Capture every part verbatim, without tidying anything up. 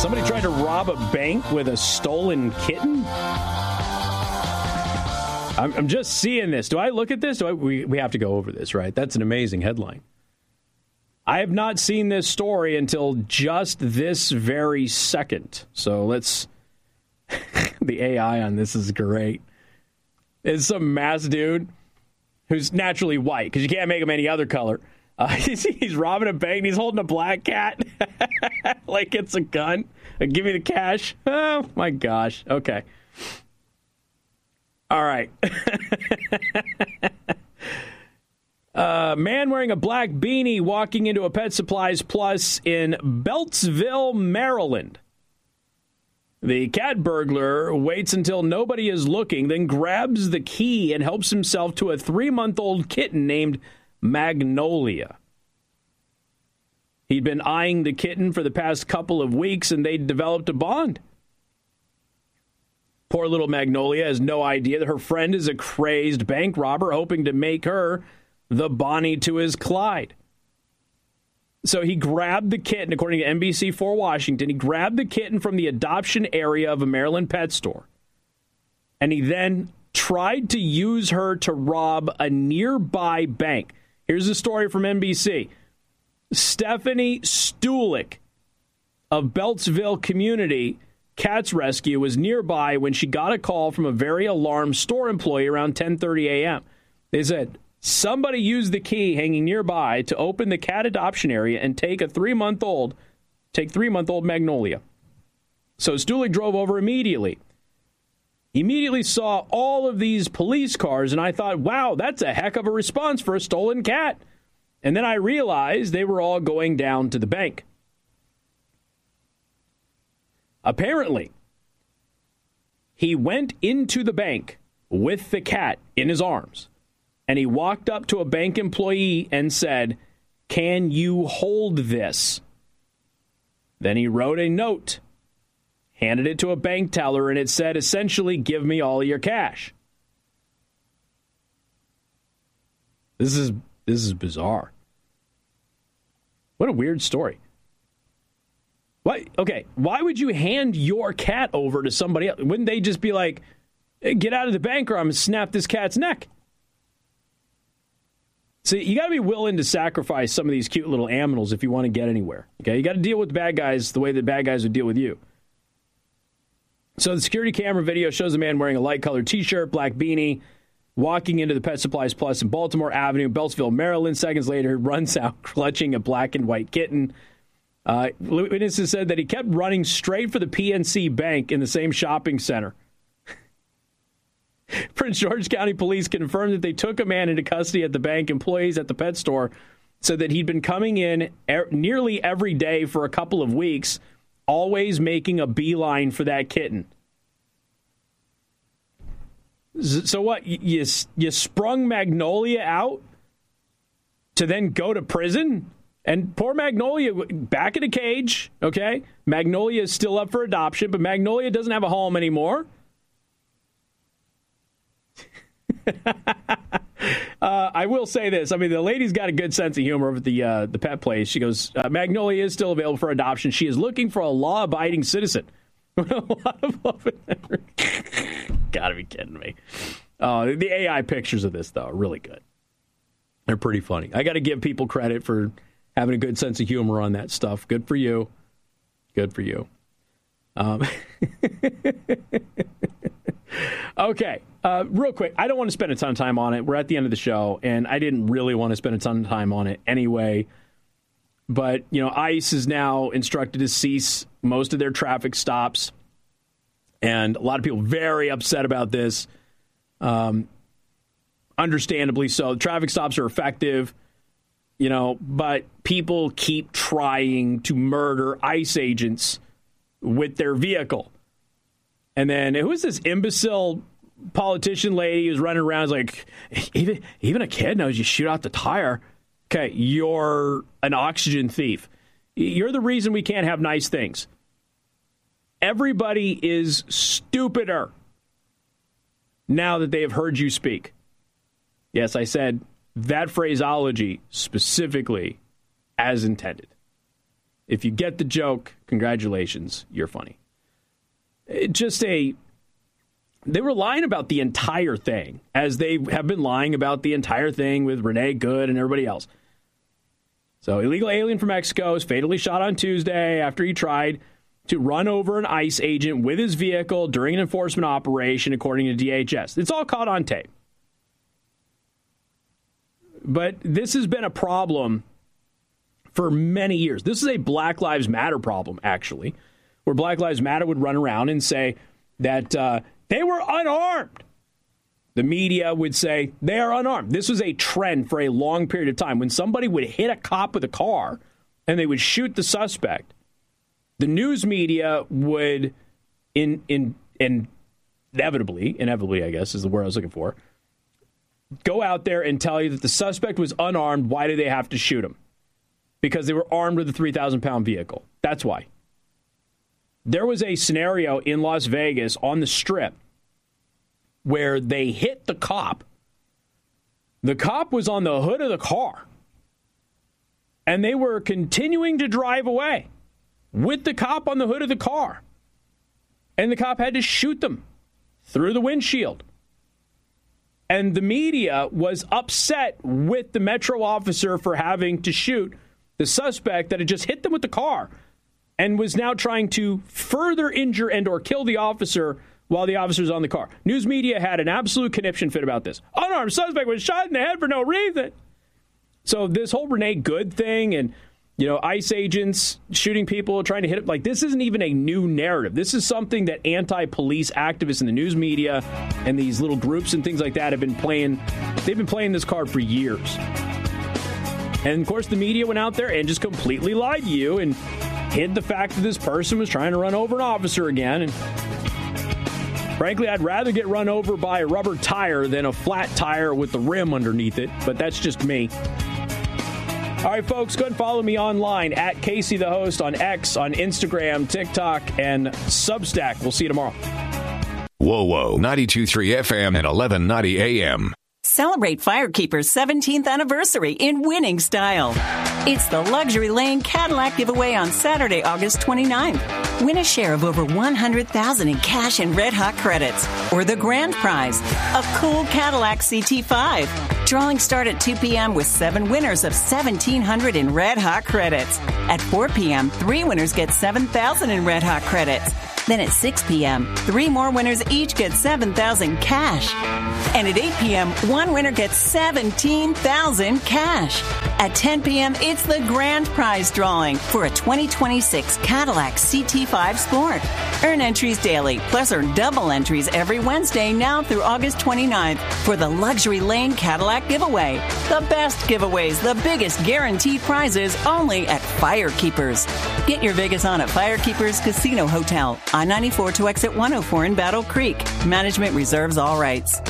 Somebody tried to rob a bank with a stolen kitten? I'm, I'm just seeing this. Do I look at this? Do I, we, we have to go over this, right? That's an amazing headline. I have not seen this story until just this very second. So let's... the A I on this is great. It's some mass dude who's naturally white, because you can't make him any other color. Uh, he's, he's robbing a bank and he's holding a black cat like it's a gun. Uh, give me the cash. Oh, my gosh. Okay. All right. uh, man wearing a black beanie walking into a Pet Supplies Plus in Beltsville, Maryland. The cat burglar waits until nobody is looking, then grabs the key and helps himself to a three-month-old kitten named Magnolia. He'd been eyeing the kitten for the past couple of weeks, and they'd developed a bond. Poor little Magnolia has no idea that her friend is a crazed bank robber hoping to make her the Bonnie to his Clyde. So he grabbed the kitten, according to N B C four Washington, he grabbed the kitten from the adoption area of a Maryland pet store. And he then tried to use her to rob a nearby bank. Here's a story from N B C. Stephanie Stulik of Beltsville Community Cats Rescue was nearby when she got a call from a very alarmed store employee around ten thirty a.m. They said, somebody used the key hanging nearby to open the cat adoption area and take a three-month-old, take three-month-old Magnolia. So Stulik drove over immediately. Immediately saw all of these police cars, and I thought, wow, that's a heck of a response for a stolen cat. And then I realized they were all going down to the bank. Apparently, he went into the bank with the cat in his arms. And he walked up to a bank employee and said, can you hold this? Then he wrote a note, handed it to a bank teller, and it said, essentially, give me all of your cash. This is this is bizarre. What a weird story. Why? Okay, why would you hand your cat over to somebody else? Wouldn't they just be like, hey, get out of the bank or I'm going to snap this cat's neck? See, you got to be willing to sacrifice some of these cute little animals if you want to get anywhere. Okay, you got to deal with bad guys the way that bad guys would deal with you. So the security camera video shows a man wearing a light-colored T-shirt, black beanie, walking into the Pet Supplies Plus in Baltimore Avenue, Beltsville, Maryland. Seconds later, he runs out clutching a black and white kitten. Uh, witnesses said that he kept running straight for the P N C Bank in the same shopping center. Prince George County Police confirmed that they took a man into custody at the bank. Employees at the pet store said that he'd been coming in er- nearly every day for a couple of weeks, always making a beeline for that kitten. So what, you, you sprung Magnolia out to then go to prison? And poor Magnolia, back in a cage, okay? Magnolia is still up for adoption, but Magnolia doesn't have a home anymore. uh, I will say this. I mean, the lady's got a good sense of humor with the uh, the pet place. She goes, uh, Magnolia is still available for adoption. She is looking for a law-abiding citizen. a lot of love in there. Gotta be kidding me. Uh, the A I pictures of this, though, are really good. They're pretty funny. I got to give people credit for having a good sense of humor on that stuff. Good for you. Good for you. Um, okay. Uh, real quick, I don't want to spend a ton of time on it. We're at the end of the show, and I didn't really want to spend a ton of time on it anyway. But, you know, ICE is now instructed to cease most of their traffic stops. And a lot of people very upset about this. Um, understandably so. Traffic stops are effective, you know, but people keep trying to murder ICE agents with their vehicle. And then who is this imbecile politician lady who's running around is like, even even a kid knows you shoot out the tire. Okay, you're an oxygen thief. You're the reason we can't have nice things. Everybody is stupider now that they have heard you speak. Yes, I said that phraseology specifically as intended. If you get the joke, congratulations, you're funny. It just a... They were lying about the entire thing, as they have been lying about the entire thing with Renee Good and everybody else. So, illegal alien from Mexico was fatally shot on Tuesday after he tried to run over an ICE agent with his vehicle during an enforcement operation, according to D H S. It's all caught on tape. But this has been a problem for many years. This is a Black Lives Matter problem, actually, where Black Lives Matter would run around and say that uh, they were unarmed. The media would say they are unarmed. This was a trend for a long period of time. When somebody would hit a cop with a car and they would shoot the suspect, the news media would in in in inevitably, inevitably, I guess is the word I was looking for, go out there and tell you that the suspect was unarmed. Why did they have to shoot him? Because they were armed with a three thousand pound vehicle. That's why. There was a scenario in Las Vegas on the Strip where they hit the cop. The cop was on the hood of the car, and they were continuing to drive away with the cop on the hood of the car. And the cop had to shoot them through the windshield. And the media was upset with the Metro officer for having to shoot the suspect that had just hit them with the car and was now trying to further injure and or kill the officer while the officer's on the car. News media had an absolute conniption fit about this. Unarmed suspect was shot in the head for no reason. So this whole Renee Good thing and, you know, ICE agents shooting people, trying to hit it, like, this isn't even a new narrative. This is something that anti-police activists in the news media and these little groups and things like that have been playing. They've been playing this card for years. And, of course, the media went out there and just completely lied to you and hid the fact that this person was trying to run over an officer again. And frankly, I'd rather get run over by a rubber tire than a flat tire with the rim underneath it, but that's just me. All right, folks, go ahead and follow me online at Casey the Host on X, on Instagram, TikTok, and Substack. We'll see you tomorrow. Whoa, whoa, ninety-two point three F M and eleven ninety A M. Celebrate Firekeeper's seventeenth anniversary in winning style. It's the Luxury Lane Cadillac giveaway on Saturday, August twenty-ninth. Win a share of over one hundred thousand dollars in cash and red hot credits. Or the grand prize, a cool Cadillac C T five. Drawings start at two p.m. with seven winners of seventeen hundred dollars in red hot credits. At four p.m., three winners get seven thousand dollars in red hot credits. Then at six p.m., three more winners each get seven thousand dollars cash. And at eight p.m., one winner gets seventeen thousand dollars cash. At ten p.m., it's the grand prize drawing for a twenty twenty-six Cadillac C T five Sport. Earn entries daily, plus earn double entries every Wednesday now through August twenty-ninth for the Luxury Lane Cadillac giveaway. The best giveaways, the biggest guaranteed prizes, only at Firekeepers. Get your Vegas on at Firekeepers Casino Hotel, I ninety-four to exit one oh four in Battle Creek. Management reserves all rights.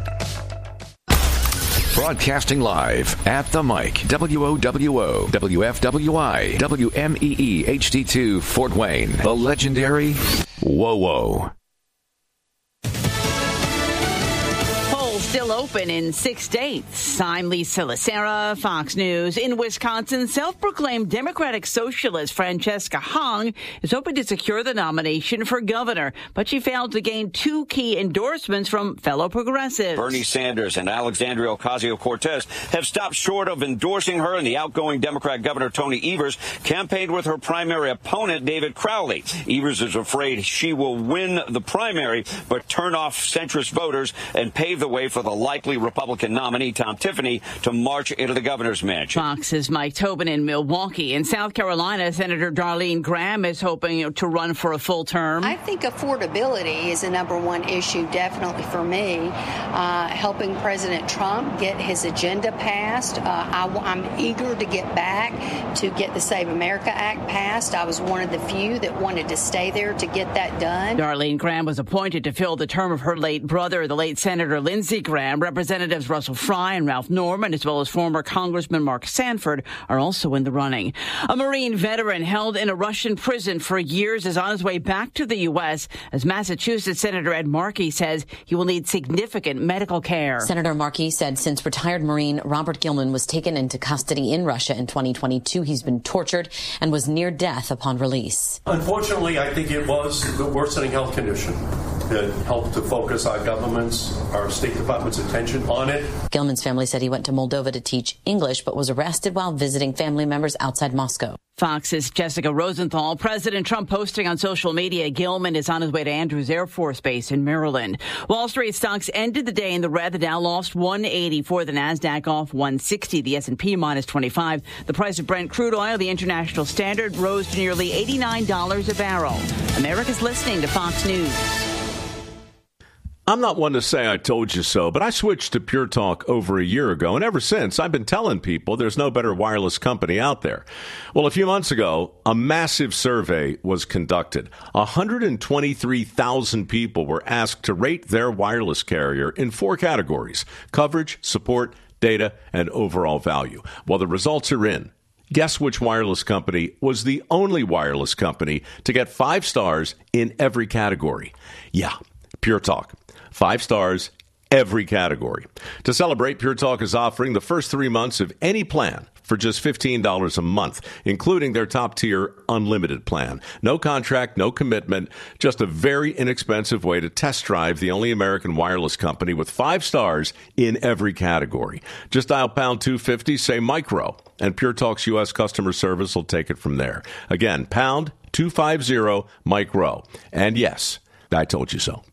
Broadcasting live at the mic, W O W O, W F W I, W M E E H D two, Fort Wayne, the legendary Whoa Whoa. Still open in six states. I'm Lisa Lacera, Fox News. In Wisconsin, self-proclaimed Democratic Socialist Francesca Hong is hoping to secure the nomination for governor, but she failed to gain two key endorsements from fellow progressives. Bernie Sanders and Alexandria Ocasio-Cortez have stopped short of endorsing her, and the outgoing Democrat Governor Tony Evers campaigned with her primary opponent, David Crowley. Evers is afraid she will win the primary, but turn off centrist voters and pave the way for the likely Republican nominee, Tom Tiffany, to march into the governor's mansion. Fox's Mike Tobin in Milwaukee. In South Carolina, Senator Darlene Graham is hoping to run for a full term. I think affordability is a number one issue, definitely for me. Uh, helping President Trump get his agenda passed. Uh, I, I'm eager to get back to get the Save America Act passed. I was one of the few that wanted to stay there to get that done. Darlene Graham was appointed to fill the term of her late brother, the late Senator Lindsey Graham. Arizona. Representatives Russell Fry and Ralph Norman, as well as former Congressman Mark Sanford, are also in the running. A Marine veteran held in a Russian prison for years is on his way back to the U S as Massachusetts Senator Ed Markey says he will need significant medical care. Senator Markey said since retired Marine Robert Gilman was taken into custody in Russia in twenty twenty-two, he's been tortured and was near death upon release. Unfortunately, I think it was the worsening health condition that helped to focus our government's, our State Department's attention on it. Gilman's family said he went to Moldova to teach English, but was arrested while visiting family members outside Moscow. Fox's Jessica Rosenthal. President Trump posting on social media Gilman is on his way to Andrews Air Force Base in Maryland. Wall Street stocks ended the day in the red. The Dow lost one eighty-four, the Nasdaq off one sixty, the S and P minus twenty-five. The price of Brent crude oil, the international standard, rose to nearly eighty-nine dollars a barrel. America's listening to Fox News. I'm not one to say I told you so, but I switched to Pure Talk over a year ago, and ever since, I've been telling people there's no better wireless company out there. Well, a few months ago, a massive survey was conducted. one hundred twenty-three thousand people were asked to rate their wireless carrier in four categories: coverage, support, data, and overall value. Well, the results are in. Guess which wireless company was the only wireless company to get five stars in every category? Yeah, Pure Talk. Five stars, every category. To celebrate, Pure Talk is offering the first three months of any plan for just fifteen dollars a month, including their top-tier unlimited plan. No contract, no commitment, just a very inexpensive way to test drive the only American wireless company with five stars in every category. Just dial pound two fifty, say micro, and Pure Talk's U S customer service will take it from there. Again, pound two fifty, micro. And yes, I told you so.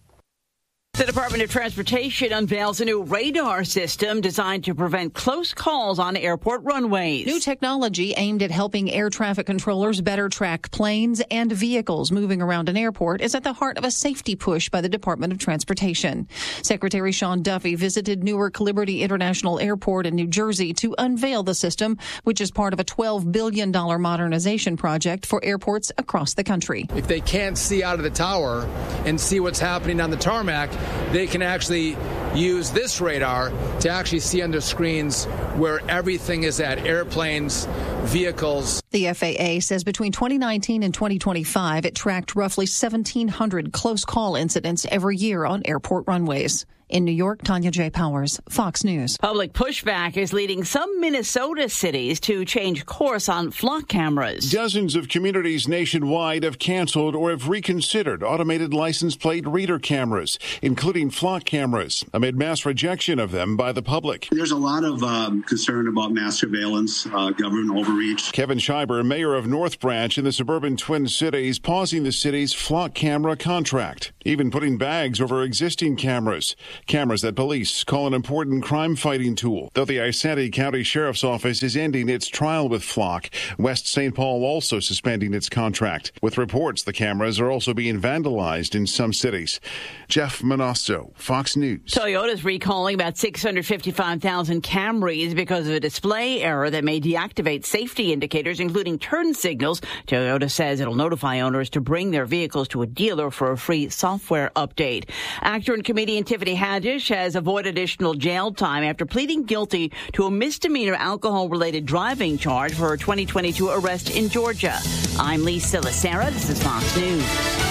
The Department of Transportation unveils a new radar system designed to prevent close calls on airport runways. New technology aimed at helping air traffic controllers better track planes and vehicles moving around an airport is at the heart of a safety push by the Department of Transportation. Secretary Sean Duffy visited Newark Liberty International Airport in New Jersey to unveil the system, which is part of a twelve billion dollars modernization project for airports across the country. If they can't see out of the tower and see what's happening on the tarmac, they can actually use this radar to actually see under screens where everything is at: airplanes, vehicles. The F A A says between twenty nineteen and twenty twenty-five, it tracked roughly seventeen hundred close call incidents every year on airport runways. In New York, Tanya J. Powers, Fox News. Public pushback is leading some Minnesota cities to change course on flock cameras. Dozens of communities nationwide have canceled or have reconsidered automated license plate reader cameras, including flock cameras, amid mass rejection of them by the public. There's a lot of um, concern about mass surveillance, uh, government overreach. Kevin Schreiber, mayor of North Branch in the suburban Twin Cities, pausing the city's flock camera contract, even putting bags over existing cameras. Cameras that police call an important crime-fighting tool. Though the Isanti County Sheriff's Office is ending its trial with Flock, West Saint Paul also suspending its contract. With reports the cameras are also being vandalized in some cities. Jeff Manasso, Fox News. Toyota's recalling about six hundred fifty-five thousand Camrys because of a display error that may deactivate safety indicators, including turn signals. Toyota says it'll notify owners to bring their vehicles to a dealer for a free software update. Actor and comedian Tiffany Haddish has avoided additional jail time after pleading guilty to a misdemeanor alcohol-related driving charge for her twenty twenty-two arrest in Georgia. I'm Lee Silasera. This is Fox News.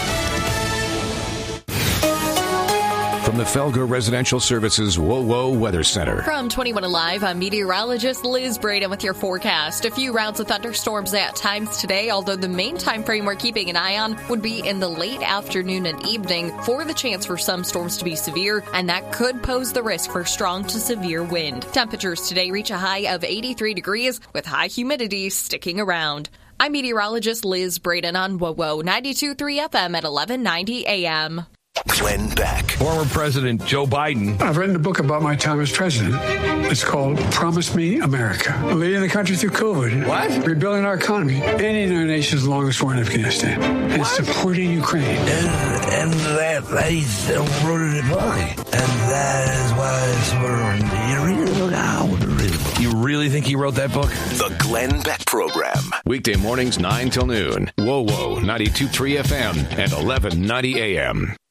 From the Felger Residential Services Whoa Whoa Weather Center. From twenty-one Alive, I'm meteorologist Liz Braden with your forecast. A few rounds of thunderstorms at times today, although the main time frame we're keeping an eye on would be in the late afternoon and evening for the chance for some storms to be severe, and that could pose the risk for strong to severe wind. Temperatures today reach a high of eighty-three degrees with high humidity sticking around. I'm meteorologist Liz Braden on Whoa Whoa ninety-two point three F M at eleven ninety A M. Glenn Beck. Former President Joe Biden. I've written a book about my time as president. It's called Promise Me America. Leading the country through COVID. What? Rebuilding our economy. Ending our nation's longest war in Afghanistan. And what? Supporting Ukraine. And, and that is the book. And that is why it's for you really look out. You really think he wrote that book? The Glenn Beck Program. Weekday mornings nine till noon. Whoa Whoa ninety-two point three F M and eleven ninety A M.